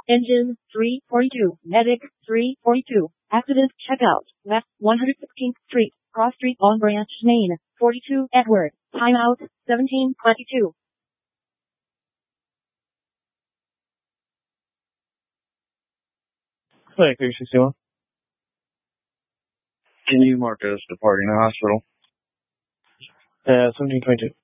Engine 342, Medic 342, accident checkout, West 116th Street, Cross Street on Branch, Maine, 42 Edward, timeout 17:22. Clinic 361. Can you mark us departing the hospital? 17:22.